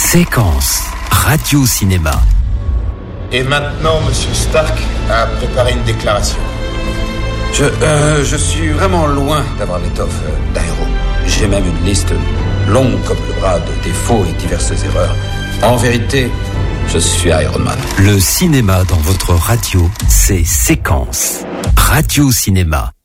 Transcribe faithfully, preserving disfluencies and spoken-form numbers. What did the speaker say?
Séquence Radio-Cinéma. Et maintenant, Monsieur Stark a préparé une déclaration. Je, euh, je suis vraiment loin d'avoir l'étoffe d'Aéro. J'ai même une liste longue comme le bras de défauts et diverses erreurs. En vérité, je suis Iron Man. Le cinéma dans votre radio, c'est Séquence Radio-Cinéma.